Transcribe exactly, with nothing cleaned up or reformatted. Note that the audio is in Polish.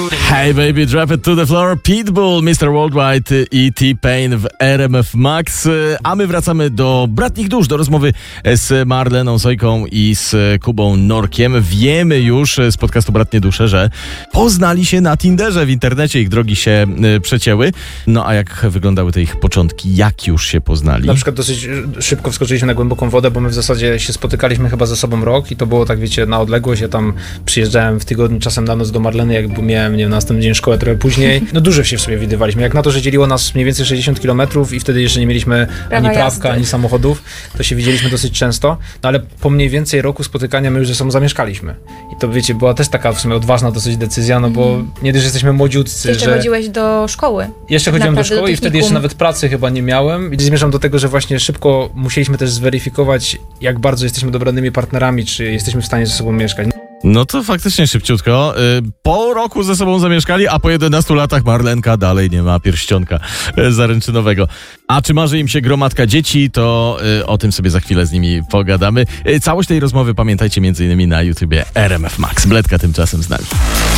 Hey baby, drop it to the floor. Pitbull, mister Worldwide i T-Pain w R M F Max. A my wracamy do bratnich dusz, do rozmowy z Marleną Sojką i z Kubą Norkiem. Wiemy już z podcastu Bratnie Dusze, że poznali się na Tinderze, w internecie ich drogi się przecięły. No a jak wyglądały te ich początki? Jak już się poznali? Na przykład dosyć szybko wskoczyliśmy na głęboką wodę, bo my w zasadzie się spotykaliśmy chyba ze sobą rok i to było tak, wiecie, na odległość. Ja tam przyjeżdżałem w tygodniu czasem na noc do Marleny, jakby miałem, nie wiem, na następny dzień szkołę trochę później. No dużo się w sobie widywaliśmy. Jak na to, że dzieliło nas mniej więcej sześćdziesiąt kilometrów i wtedy jeszcze nie mieliśmy Prawa ani prawka, jazdy. ani samochodów, to się widzieliśmy dosyć często. No ale po mniej więcej roku spotykania my już ze sobą zamieszkaliśmy. I to, wiecie, była też taka w sumie odważna dosyć decyzja, no bo nie dość, że jesteśmy młodziutcy, Ty jeszcze że... chodziłeś do szkoły. Jeszcze chodziłem do Naprawdę, szkoły do i wtedy technikum. jeszcze nawet pracy chyba nie miałem. I zmierzam do tego, że właśnie szybko musieliśmy też zweryfikować, jak bardzo jesteśmy dobranymi partnerami, czy jesteśmy w stanie ze sobą mieszkać. No to faktycznie szybciutko. Po roku ze sobą zamieszkali, a po jedenastu latach Marlenka dalej nie ma pierścionka zaręczynowego. A czy marzy im się gromadka dzieci, to o tym sobie za chwilę z nimi pogadamy. Całość tej rozmowy pamiętajcie między innymi na YouTubie R M F Max. Bledka tymczasem z nami.